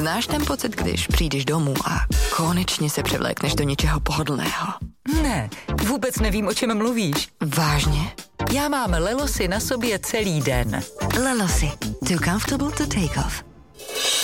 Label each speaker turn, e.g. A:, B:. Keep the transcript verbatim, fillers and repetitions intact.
A: Znáš ten pocit, když přijdeš domů a konečně se převlékneš do něčeho pohodlného?
B: Ne, vůbec nevím, o čem mluvíš.
A: Vážně?
B: Já mám Lelosy na sobě celý den.
A: Lelosy. Too comfortable to take off.